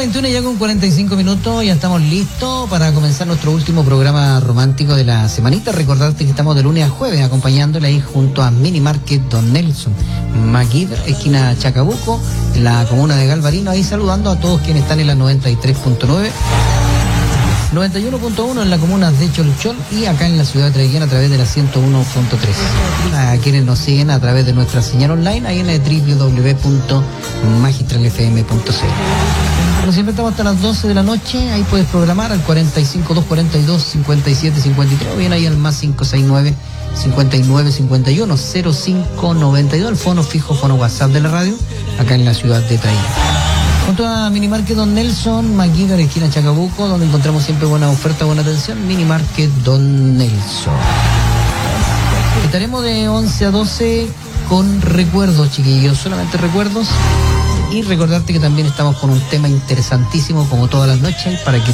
21 ya con 45 minutos, ya estamos listos para comenzar nuestro último programa romántico de la semanita. Recordarte que estamos de lunes a jueves acompañándole ahí junto a Mini Market Don Nelson, MacGyver, esquina Chacabuco, en la comuna de Galvarino, ahí saludando a todos quienes están en la 93.9. 91.1 en la comuna de Cholchol y acá en la ciudad de Treguén a través de la 101.3. A quienes nos siguen a través de nuestra señal online ahí en el www.magistralfm.cl. Como siempre estamos hasta las 12 de la noche, ahí puedes programar al 45 242 57 53 o bien ahí al más 569 59 51 05 92, el fono fijo, fono WhatsApp de la radio acá en la ciudad de Treguén. Junto a Mini Market Don Nelson, MacGyver, esquina Chacabuco, donde encontramos siempre buena oferta, buena atención. Mini Market Don Nelson. Estaremos de 11 a 12 con recuerdos, chiquillos, solamente recuerdos. Y recordarte que también estamos con un tema interesantísimo, como todas las noches, para que